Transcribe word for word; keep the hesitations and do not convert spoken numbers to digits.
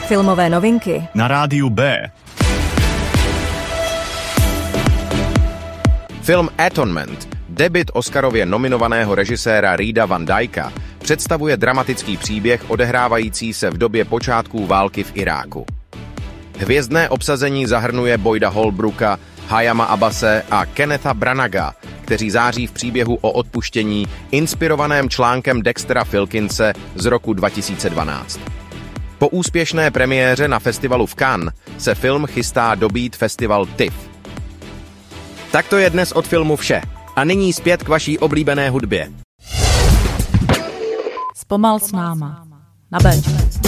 Filmové novinky na rádiu B. Film Atonement, debut Oscarově nominovaného režiséra Reeda Van Dyka, představuje dramatický příběh odehrávající se v době počátků války v Iráku. Hvězdné obsazení zahrnuje Boyda Holbrooka, Hayama Abbase a Kennetha Branaga, kteří září v příběhu o odpuštění inspirovaném článkem Dextera Filkinse z roku dva tisíce dvanáct. Po úspěšné premiéře na festivalu v Cannes se film chystá dobít festival TIFF. Tak to je dnes od filmu vše. A nyní zpět k vaší oblíbené hudbě. Zpomal s náma. Na Béčku.